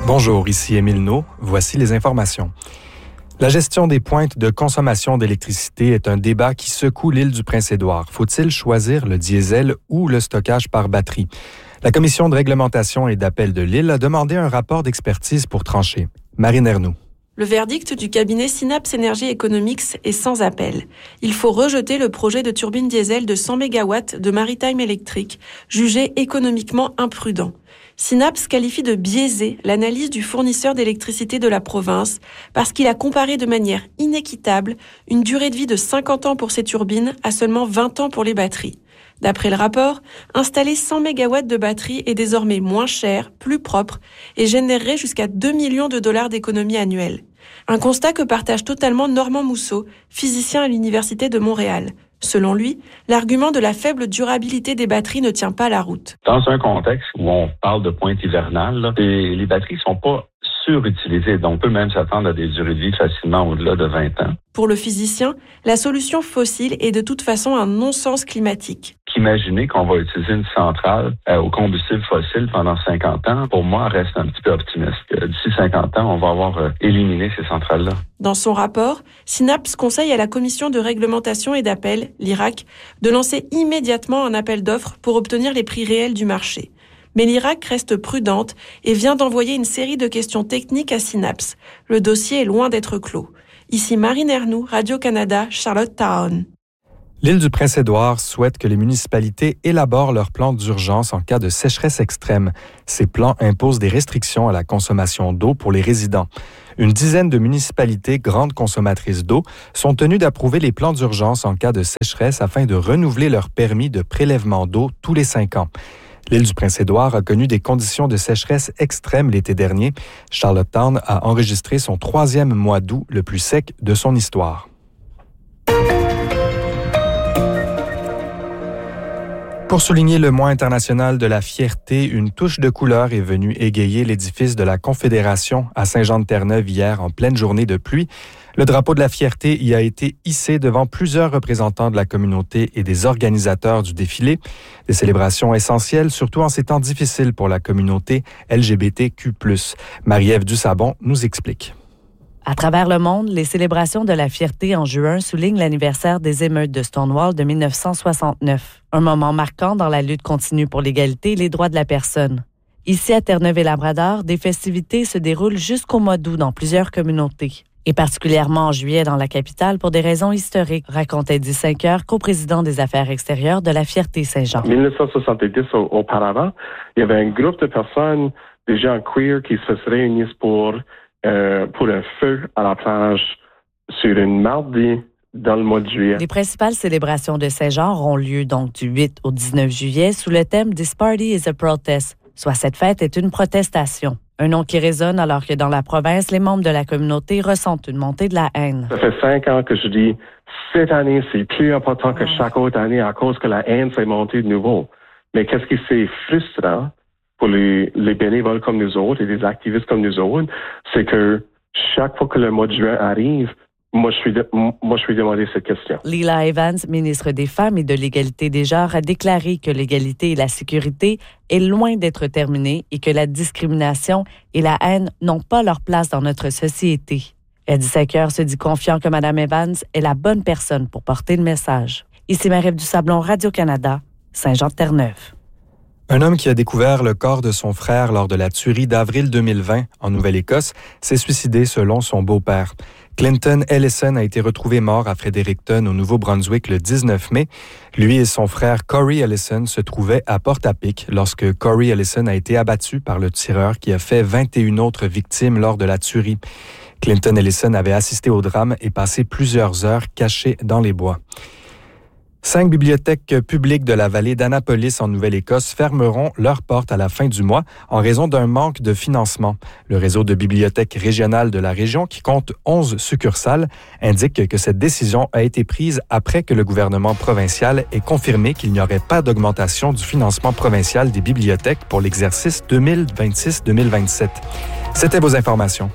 Bonjour, ici Émile Naud. Voici les informations. La gestion des pointes de consommation d'électricité est un débat qui secoue l'île du Prince-Édouard. Faut-il choisir le diesel ou le stockage par batterie? La Commission de réglementation et d'appel de l'île a demandé un rapport d'expertise pour trancher. Marine Ernoux. Le verdict du cabinet Synapse Energy Economics est sans appel. Il faut rejeter le projet de turbine diesel de 100 MW de Maritime Electric, jugé économiquement imprudent. Synapse qualifie de biaisé l'analyse du fournisseur d'électricité de la province parce qu'il a comparé de manière inéquitable une durée de vie de 50 ans pour ces turbines à seulement 20 ans pour les batteries. D'après le rapport, installer 100 MW de batterie est désormais moins cher, plus propre et générerait jusqu'à 2 millions de dollars d'économies annuelles. Un constat que partage totalement Normand Mousseau, physicien à l'Université de Montréal. Selon lui, l'argument de la faible durabilité des batteries ne tient pas la route. Dans un contexte où on parle de pointe hivernale, les batteries ne sont pas surutilisées, donc on peut même s'attendre à des durées de vie facilement au-delà de 20 ans. Pour le physicien, la solution fossile est de toute façon un non-sens climatique. Qu'imaginer qu'on va utiliser une centrale au combustible fossile pendant 50 ans, pour moi, reste un petit peu optimiste. D'ici 50 ans, on va avoir éliminé ces centrales-là. Dans son rapport, Synapse conseille à la Commission de réglementation et d'appel, l'IRAC, de lancer immédiatement un appel d'offres pour obtenir les prix réels du marché. Mais l'IRAC reste prudente et vient d'envoyer une série de questions techniques à Synapse. Le dossier est loin d'être clos. Ici Marine Ernoux, Radio-Canada, Charlottetown. L'île du Prince-Édouard souhaite que les municipalités élaborent leurs plans d'urgence en cas de sécheresse extrême. Ces plans imposent des restrictions à la consommation d'eau pour les résidents. Une dizaine de municipalités grandes consommatrices d'eau sont tenues d'approuver les plans d'urgence en cas de sécheresse afin de renouveler leur permis de prélèvement d'eau tous les 5 ans. L'île du Prince-Édouard a connu des conditions de sécheresse extrêmes l'été dernier. Charlottetown a enregistré son 3e mois d'août le plus sec de son histoire. Pour souligner le mois international de la fierté, une touche de couleur est venue égayer l'édifice de la Confédération à Saint-Jean-de-Terre-Neuve hier en pleine journée de pluie. Le drapeau de la fierté y a été hissé devant plusieurs représentants de la communauté et des organisateurs du défilé. Des célébrations essentielles, surtout en ces temps difficiles pour la communauté LGBTQ+. Marie-Ève Dussabon nous explique. À travers le monde, les célébrations de la fierté en juin soulignent l'anniversaire des émeutes de Stonewall de 1969, un moment marquant dans la lutte continue pour l'égalité et les droits de la personne. Ici, à Terre-Neuve et Labrador, des festivités se déroulent jusqu'au mois d'août dans plusieurs communautés, et particulièrement en juillet dans la capitale pour des raisons historiques, racontait Eddie Cinqueur, coprésident des Affaires extérieures de la Fierté Saint-Jean. En 1970, auparavant, il y avait un groupe de personnes, des gens queer, qui se réunissent pour un feu à la plage sur une mardi dans le mois de juillet. Les principales célébrations de Saint-Jean auront lieu donc du 8 au 19 juillet sous le thème « This party is a protest », soit cette fête est une protestation. Un nom qui résonne alors que dans la province, les membres de la communauté ressentent une montée de la haine. Ça fait 5 ans que je dis, cette année, c'est plus important que chaque autre année à cause que la haine s'est montée de nouveau. Mais qu'est-ce qui c'est frustrant pour les bénévoles comme nous autres et les activistes comme nous autres, c'est que chaque fois que le mois de juin arrive, moi, je suis demandé cette question. Leela Evans, ministre des Femmes et de l'égalité des genres, a déclaré que l'égalité et la sécurité est loin d'être terminée et que la discrimination et la haine n'ont pas leur place dans notre société. Eddie Cinqueur se dit confiant que Mme Evans est la bonne personne pour porter le message. Ici Marie-Ève Dussabon, Radio-Canada, Saint-Jean-de-Terre-Neuve. Un homme qui a découvert le corps de son frère lors de la tuerie d'avril 2020 en Nouvelle-Écosse s'est suicidé selon son beau-père. Clinton Ellison a été retrouvé mort à Fredericton au Nouveau-Brunswick le 19 mai. Lui et son frère Corey Ellison se trouvaient à Portapique lorsque Corey Ellison a été abattu par le tireur qui a fait 21 autres victimes lors de la tuerie. Clinton Ellison avait assisté au drame et passé plusieurs heures caché dans les bois. 5 bibliothèques publiques de la vallée d'Annapolis en Nouvelle-Écosse fermeront leurs portes à la fin du mois en raison d'un manque de financement. Le réseau de bibliothèques régionales de la région, qui compte 11 succursales, indique que cette décision a été prise après que le gouvernement provincial ait confirmé qu'il n'y aurait pas d'augmentation du financement provincial des bibliothèques pour l'exercice 2026-2027. C'était vos informations.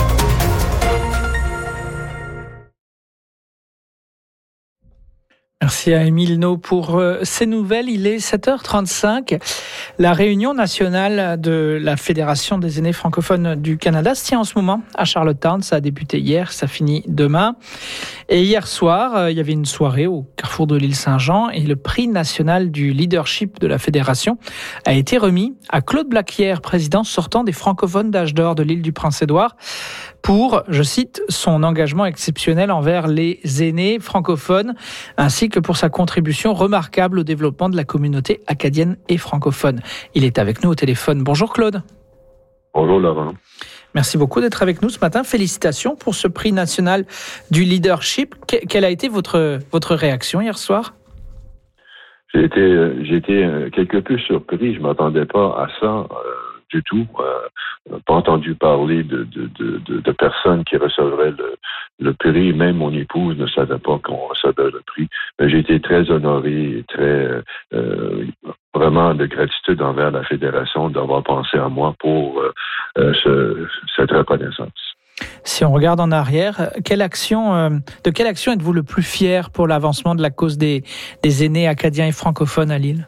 Merci. Merci à Émile No pour ces nouvelles. Il est 7h35. La réunion nationale de la Fédération des aînés francophones du Canada se tient en ce moment à Charlottetown. Ça a débuté hier, ça finit demain. Et hier soir, il y avait une soirée au carrefour de l'île Saint-Jean et le prix national du leadership de la Fédération a été remis à Claude Blaquière, président sortant des francophones d'âge d'or de l'île du Prince-Édouard, pour, je cite, son engagement exceptionnel envers les aînés francophones, ainsi que pour sa contribution remarquable au développement de la communauté acadienne et francophone. Il est avec nous au téléphone. Bonjour Claude. Bonjour Laurent. Merci beaucoup d'être avec nous ce matin. Félicitations pour ce prix national du leadership. Quelle a été votre réaction hier soir? J'ai été quelque peu surpris. Je m'attendais pas à ça du tout. Pas entendu parler de personnes qui recevraient le prix. Même mon épouse ne savait pas qu'on recevait le prix. Mais j'ai été très honoré et très vraiment de gratitude envers la Fédération d'avoir pensé à moi pour cette reconnaissance. Si on regarde en arrière, de quelle action êtes-vous le plus fier pour l'avancement de la cause des aînés acadiens et francophones à l'île?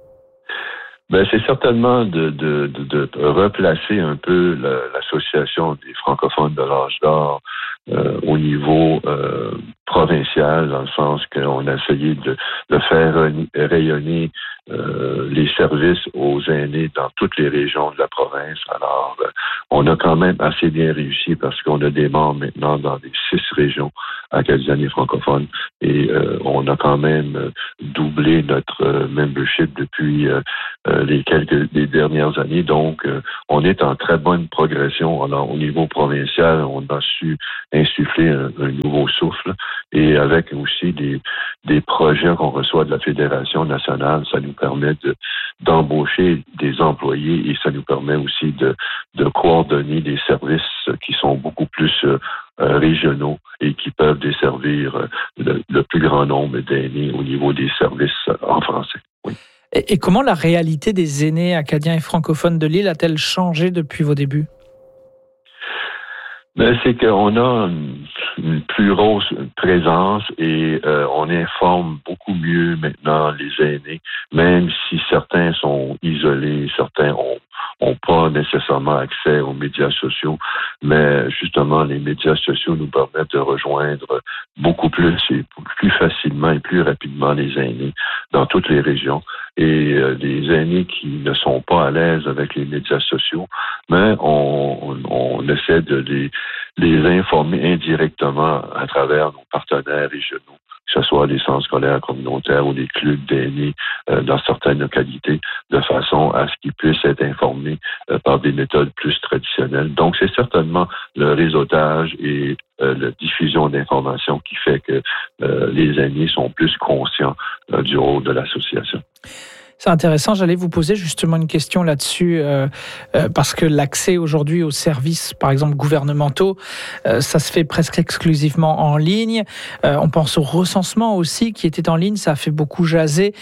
Ben, c'est certainement de replacer un peu l'association des francophones de l'âge d'or au niveau provincial, dans le sens qu'on a essayé de faire rayonner les services aux aînés dans toutes les régions de la province. Alors, on a quand même assez bien réussi parce qu'on a des membres maintenant dans les 6 régions acadiennes et francophones et on a quand même doublé notre membership depuis les dernières années. Donc, on est en très bonne progression. Alors, au niveau provincial, on a su insuffler un nouveau souffle et avec aussi des projets qu'on reçoit de la Fédération nationale, ça nous permet d'embaucher des employés et ça nous permet aussi de coordonner des services qui sont beaucoup plus régionaux et qui peuvent desservir le plus grand nombre d'aînés au niveau des services en français. Oui. Et comment la réalité des aînés acadiens et francophones de l'île a-t-elle changé depuis vos débuts? Ben, c'est qu'on a une plus grosse présence et on informe beaucoup mieux maintenant les aînés, même si certains sont isolés, certains ont pas nécessairement accès aux médias sociaux, mais justement les médias sociaux nous permettent de rejoindre beaucoup plus et plus facilement et plus rapidement les aînés dans toutes les régions. Et les aînés qui ne sont pas à l'aise avec les médias sociaux, mais on essaie de les informer indirectement à travers nos partenaires régionaux, que ce soit les centres scolaires communautaires ou les clubs d'aînés dans certaines localités, de façon à ce qu'ils puissent être informés par des méthodes plus traditionnelles. Donc, c'est certainement le réseautage et la diffusion d'informations qui fait que les aînés sont plus conscients du rôle de l'association. C'est intéressant, j'allais vous poser justement une question là-dessus, parce que l'accès aujourd'hui aux services, par exemple gouvernementaux, ça se fait presque exclusivement en ligne. On pense au recensement aussi qui était en ligne, ça a fait beaucoup jaser.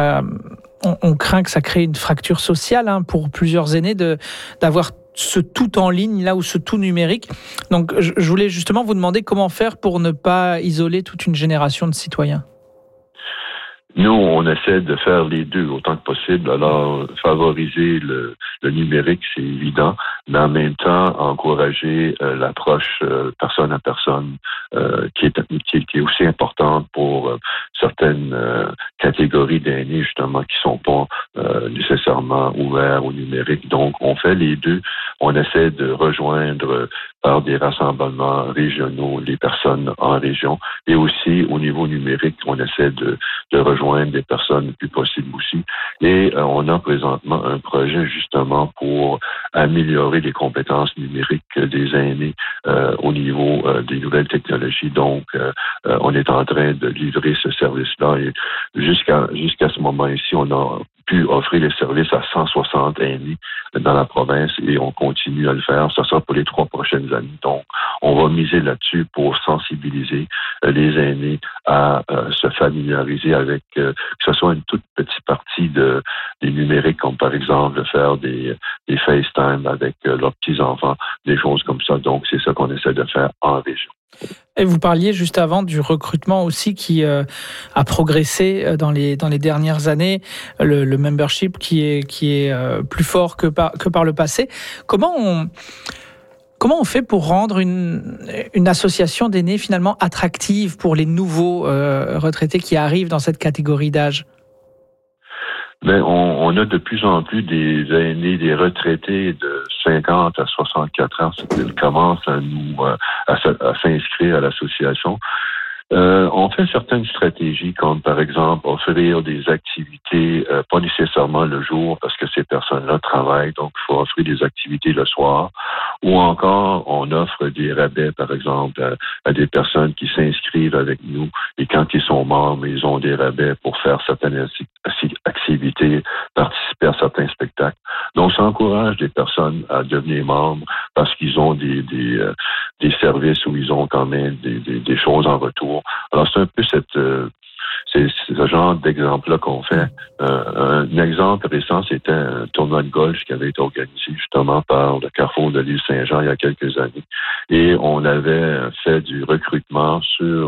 On craint que ça crée une fracture sociale pour plusieurs aînés d'avoir ce tout en ligne là ou ce tout numérique. Donc je voulais justement vous demander comment faire pour ne pas isoler toute une génération de citoyens. Nous, on essaie de faire les deux autant que possible. Alors, favoriser le numérique, c'est évident, mais en même temps, encourager l'approche personne à personne qui est aussi importante pour certaines catégories d'aînés, justement, qui sont pas nécessairement ouverts au numérique. Donc, on fait les deux. On essaie de rejoindre par des rassemblements régionaux les personnes en région et aussi au niveau numérique, on essaie de rejoindre des personnes le plus possible aussi. Et on a présentement un projet justement pour améliorer les compétences numériques des aînés au niveau des nouvelles technologies. Donc, on est en train de livrer ce service-là et jusqu'à ce moment ici, on a pu offrir les services à 160 aînés dans la province et on continue à le faire. Ça sera pour les 3 prochaines années. Donc, on va miser là-dessus pour sensibiliser les aînés à se familiariser avec que ce soit une toute petite partie des numériques, comme par exemple faire des FaceTime avec leurs petits-enfants, des choses comme ça. Donc, c'est ça qu'on essaie de faire en région. Et vous parliez juste avant du recrutement aussi qui a progressé dans les dernières années, le membership qui est plus fort que par le passé. Comment on fait pour rendre une association d'aînés finalement attractive pour les nouveaux retraités qui arrivent dans cette catégorie d'âge? Mais on a de plus en plus des aînés, des retraités de 50 à 64 ans qui commencent à s'inscrire à l'association. On fait certaines stratégies, comme par exemple offrir des activités, pas nécessairement le jour, parce que ces personnes-là travaillent, donc il faut offrir des activités le soir. Ou encore, on offre des rabais, par exemple, à des personnes qui s'inscrivent avec nous, et quand ils sont membres, ils ont des rabais pour faire certaines activités, participer à certains spectacles. Donc, ça encourage des personnes à devenir membres parce qu'ils ont des services où ils ont quand même des choses en retour. Alors, c'est un peu c'est ce genre d'exemple-là qu'on fait. Un exemple récent, c'était un tournoi de golf qui avait été organisé justement par le Carrefour de l'île Saint-Jean il y a quelques années. Et on avait fait du recrutement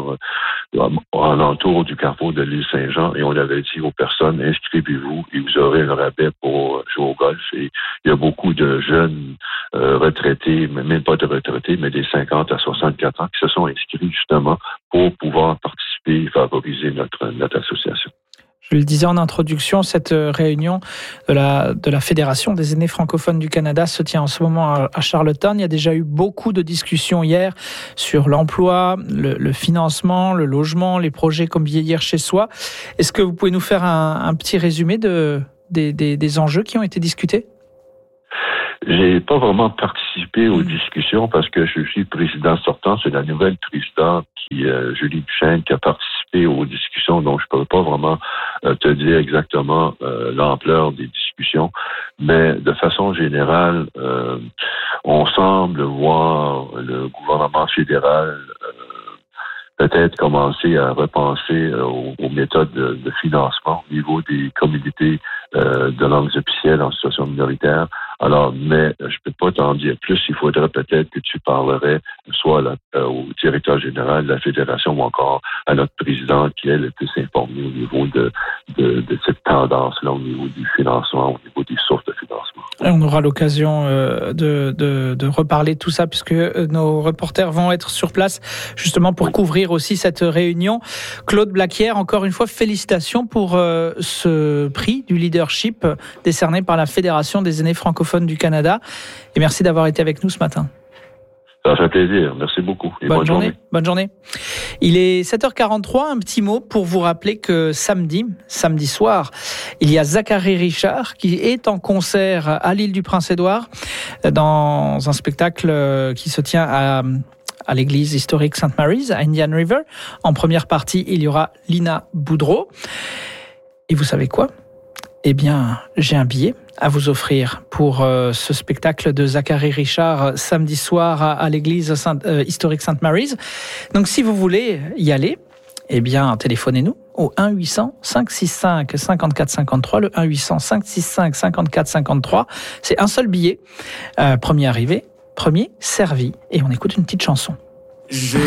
en entour du Carrefour de l'île Saint-Jean et on avait dit aux personnes, inscrivez-vous et vous aurez un rabais pour jouer au golf. Et il y a beaucoup de jeunes retraités, même pas de retraités, mais des 50 à 64 ans qui se sont inscrits justement pour pouvoir participer et favoriser notre association. Je le disais en introduction, cette réunion de la Fédération des aînés francophones du Canada se tient en ce moment à Charlottetown. Il y a déjà eu beaucoup de discussions hier sur l'emploi, le financement, le logement, les projets comme vieillir chez soi. Est-ce que vous pouvez nous faire un petit résumé des enjeux qui ont été discutés? J'ai pas vraiment participé aux discussions parce que je suis président sortant. C'est la nouvelle présidente Julie Duchesne, qui a participé aux discussions. Donc, je peux pas vraiment te dire exactement l'ampleur des discussions. Mais de façon générale, on semble voir le gouvernement fédéral peut-être commencer à repenser aux méthodes de financement au niveau des communautés de langues officielles en situation minoritaire. Alors, mais je peux pas t'en dire plus. Il faudrait peut-être que tu parlerais soit au directeur général de la Fédération ou encore à notre présidente qui, elle, est plus informée au niveau de cette tendance-là, au niveau du financement, au niveau des sources de financement. On aura l'occasion de reparler de tout ça puisque nos reporters vont être sur place justement pour couvrir aussi cette réunion. Claude Blaquière, encore une fois, félicitations pour ce prix du leadership décerné par la Fédération des aînés francophones du Canada. Et merci d'avoir été avec nous ce matin. Ça fait plaisir. Merci beaucoup. Et bonne journée. Bonne journée. Il est 7h43. Un petit mot pour vous rappeler que samedi soir, il y a Zachary Richard qui est en concert à l'île du Prince-Édouard dans un spectacle qui se tient à l'église historique St. Mary's à Indian River. En première partie, il y aura Lina Boudreau. Et vous savez quoi? Eh bien, j'ai un billet à vous offrir pour ce spectacle de Zachary Richard samedi soir à l'église historique St. Mary's. Donc, si vous voulez y aller, eh bien, téléphonez-nous au 1-800-565-5453, le 1-800-565-5453. C'est un seul billet. Premier arrivé, premier servi. Et on écoute une petite chanson.